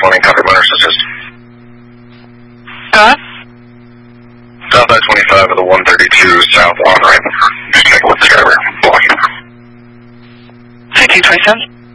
I-20, copy minor assist. Go ahead. South I-25 of the 132 south on ramp. Just check with the driver. Blocking. 1527.